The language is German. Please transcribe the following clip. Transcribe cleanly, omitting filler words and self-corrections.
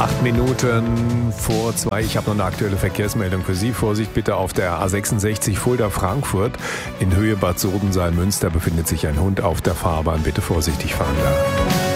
8 Minuten vor 2. Ich habe noch eine aktuelle Verkehrsmeldung für Sie. Vorsicht bitte auf der A66 Fulda-Frankfurt. In Höhe Bad Sodensaal-Münster befindet sich ein Hund auf der Fahrbahn. Bitte vorsichtig fahren da.